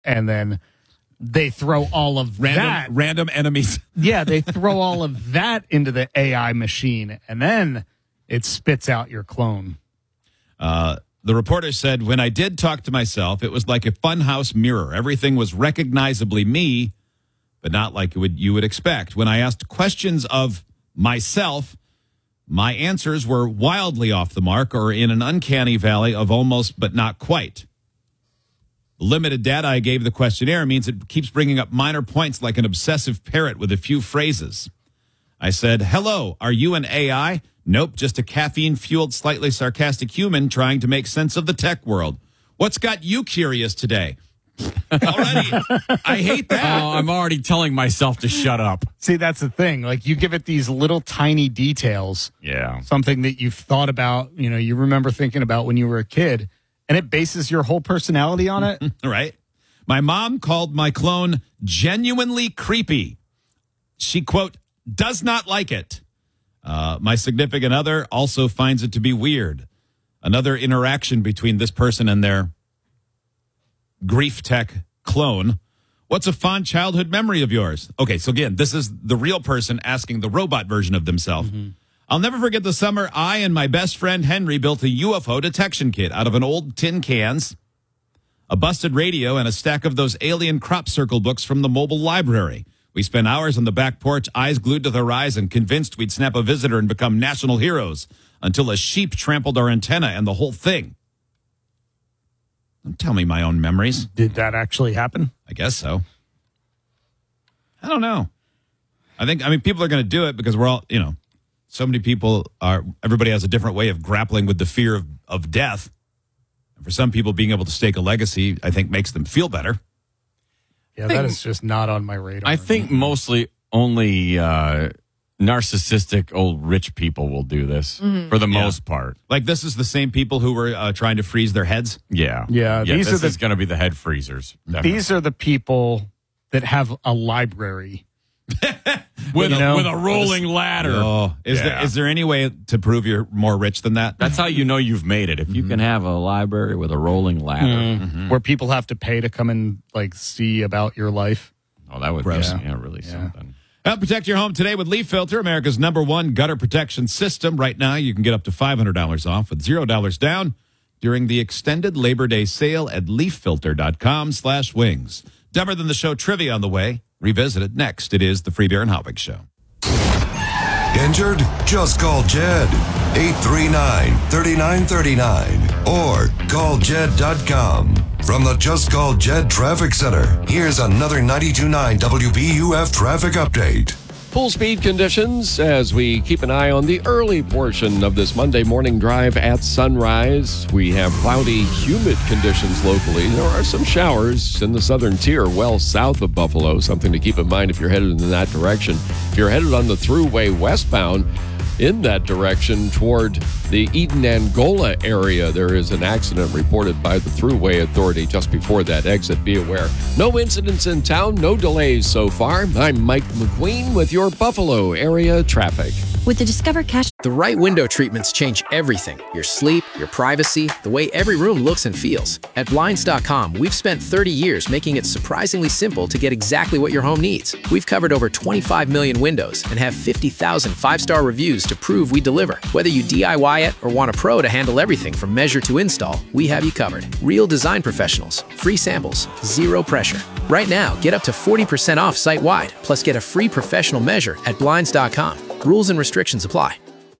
and then they throw all of random enemies. Yeah, they throw all of that into the AI machine, and then it spits out your clone. The reporter said, when I did talk to myself, it was like a funhouse mirror. Everything was recognizably me, but not like you would expect. When I asked questions of myself, my answers were wildly off the mark or in an uncanny valley of almost but not quite. The limited data I gave the questionnaire means it keeps bringing up minor points like an obsessive parrot with a few phrases. I said, hello, are you an AI? Nope, just a caffeine-fueled, slightly sarcastic human trying to make sense of the tech world. What's got you curious today? Already, I hate that. Oh, I'm already telling myself to shut up. See, that's the thing. Like, you give it these little tiny details. Yeah. Something that you've thought about, you remember thinking about when you were a kid, and it bases your whole personality on it. Right. My mom called my clone genuinely creepy. She, quote, does not like it. My significant other also finds it to be weird. Another interaction between this person and their grief tech clone. What's a fond childhood memory of yours? Okay, so again, this is the real person asking the robot version of themselves. Mm-hmm. I'll never forget the summer I and my best friend Henry built a UFO detection kit out of an old tin cans, a busted radio, and a stack of those alien crop circle books from the mobile library. We spent hours on the back porch, eyes glued to the horizon, convinced we'd snap a visitor and become national heroes, until a sheep trampled our antenna and the whole thing. Don't tell me my own memories. Did that actually happen? I guess so. I don't know. I mean, people are going to do it because we're all, so many people everybody has a different way of grappling with the fear of death. And for some people, being able to stake a legacy, I think, makes them feel better. Yeah, that is just not on my radar. I think mostly only narcissistic old rich people will do this for the most part. Like, this is the same people who were trying to freeze their heads? Yeah. This is going to be the head freezers. Definitely. These are the people that have a library. with a rolling ladder. Oh, is there any way to prove you're more rich than that? That's how you know you've made it. If you can have a library with a rolling ladder. Where people have to pay to come and see about your life. Oh, that would be really something. Help protect your home today with Leaf Filter, America's #1 gutter protection system. Right now, you can get up to $500 off with $0 down during the extended Labor Day sale at leaffilter.com/wings. Dumber Than the Show trivia on the way. Revisit it next. It is the Free Beer and Hot Wings Show. Injured? Just call Jed. 839-3939 or call Jed.com. From the Just Call Jed Traffic Center, here's another 92.9 WBUF traffic update. Full speed conditions as we keep an eye on the early portion of this Monday morning drive at sunrise. We have cloudy, humid conditions locally. There are some showers in the southern tier well south of Buffalo, something to keep in mind if you're headed in that direction. If you're headed on the thruway westbound in that direction toward the Eden-Angola area, there is an accident reported by the Thruway Authority just before that exit. Be aware. No incidents in town, no delays so far. I'm Mike McQueen with your Buffalo area traffic. With the Discover Cash... The right window treatments change everything. Your sleep, your privacy, the way every room looks and feels. At Blinds.com, we've spent 30 years making it surprisingly simple to get exactly what your home needs. We've covered over 25 million windows and have 50,000 five-star reviews to prove we deliver. Whether you DIY it or want a pro to handle everything from measure to install, we have you covered. Real design professionals, free samples, zero pressure. Right now, get up to 40% off site-wide, plus get a free professional measure at Blinds.com. Rules and restrictions apply.